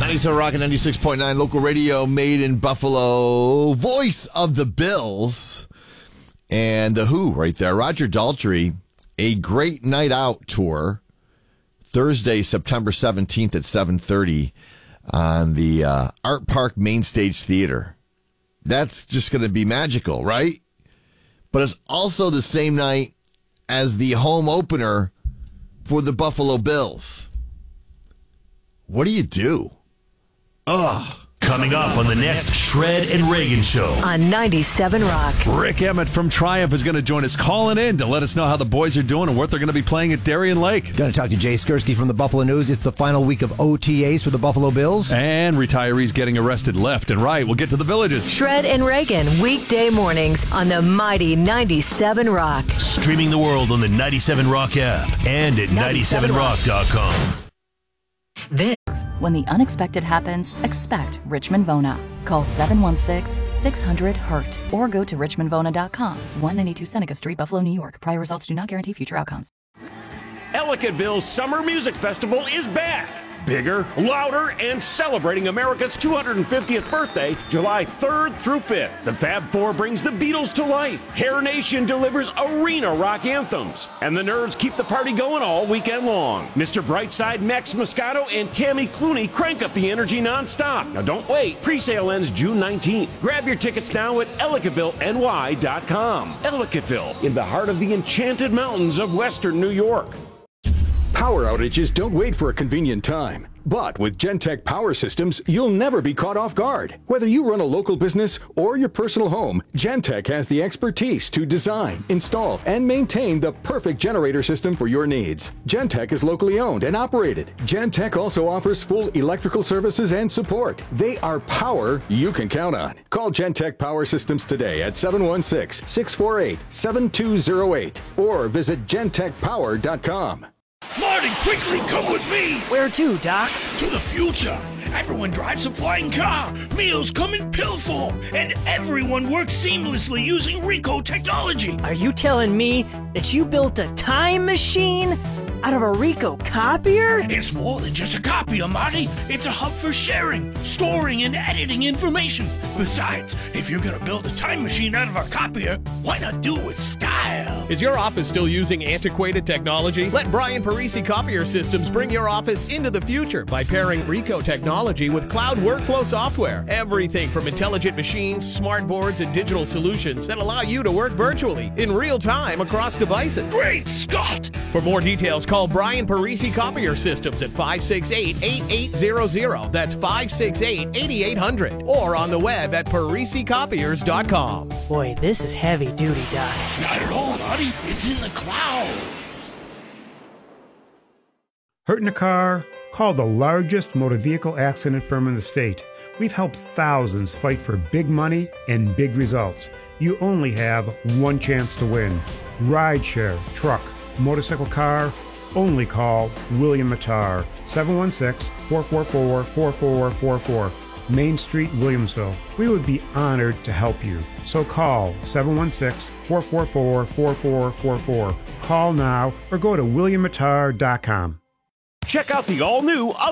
97 Rock and 96.9 local radio, made in Buffalo. Voice of the Bills and The Who right there. Roger Daltrey, a great night out tour. Thursday, September 17th at 7:30 on the Art Park Main Stage Theater. That's just going to be magical, right? But it's also the same night as the home opener for the Buffalo Bills. What do you do? Coming up on the next Shred and Reagan Show on 97 Rock. Rick Emmett from Triumph is going to join us, calling in to let us know how the boys are doing and what they're going to be playing at Darien Lake. Going to talk to Jay Skursky from the Buffalo News. It's the final week of OTAs for the Buffalo Bills. And retirees getting arrested left and right. We'll get to the Villages. Shred and Reagan, weekday mornings on the mighty 97 Rock. Streaming the world on the 97 Rock app and at 97rock.com. When the unexpected happens, expect Richmond Vona. Call 716-600-HURT or go to richmondvona.com. 192 Seneca Street, Buffalo, New York. Prior results do not guarantee future outcomes. Ellicottville's Summer Music Festival is back. Bigger, louder, and celebrating America's 250th birthday, July 3rd through 5th. The Fab Four brings the Beatles to life. Hair Nation delivers arena rock anthems. And the Nerds keep the party going all weekend long. Mr. Brightside, Max Moscato, and Cammie Clooney crank up the energy nonstop. Now don't wait. Pre-sale ends June 19th. Grab your tickets now at EllicottvilleNY.com. Ellicottville, in the heart of the enchanted mountains of western New York. Power outages don't wait for a convenient time. But with Gentech Power Systems, you'll never be caught off guard. Whether you run a local business or your personal home, Gentech has the expertise to design, install, and maintain the perfect generator system for your needs. Gentech is locally owned and operated. Gentech also offers full electrical services and support. They are power you can count on. Call Gentech Power Systems today at 716-648-7208 or visit gentechpower.com. Marty, quickly, come with me! Where to, Doc? To the future. Everyone drives a flying car, meals come in pill form, and everyone works seamlessly using Ricoh technology. Are you telling me that you built a time machine out of a Ricoh copier? It's more than just a copier, Marty. It's a hub for sharing, storing, and editing information. Besides, if you're gonna build a time machine out of a copier, why not do it with style? Is your office still using antiquated technology? Let Brian Parisi Copier Systems bring your office into the future by pairing Ricoh technology with cloud workflow software. Everything from intelligent machines, smart boards, and digital solutions that allow you to work virtually in real time across devices. Great Scott! For more details, call Brian Parisi Copier Systems at 568-8800. That's 568-8800. Or on the web at parisicopiers.com. Boy, this is heavy duty, Doc. Not at all, Marty. It's in the cloud. Hurting a car? Call the largest motor vehicle accident firm in the state. We've helped thousands fight for big money and big results. You only have one chance to win. Rideshare, truck, motorcycle, car, only call William Mattar, 716-444-4444, Main Street, Williamsville. We would be honored to help you. So call 716-444-4444. Call now or go to williammattar.com. Check out the all-new